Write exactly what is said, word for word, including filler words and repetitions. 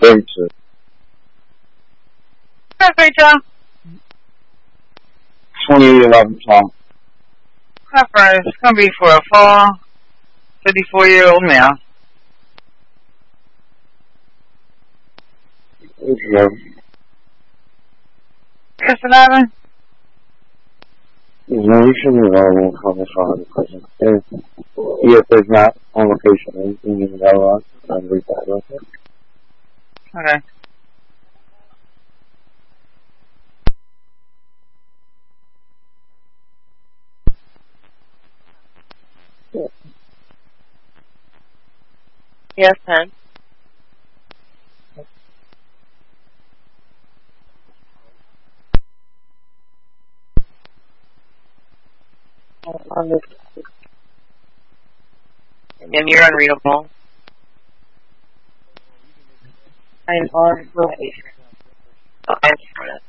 thirty-two. Hi, Rachel. twenty-eight eleven, Tom. Preference is going to be for a fall fifty-four-year-old male. Okay. Yes, eleven. Is no issue available for this holiday present? If, if there's not on location anything in the dialogue, I'm read that real quick. Okay. Yes, ten. And you're unreadable. I'm on right. Oh, I'm sorry.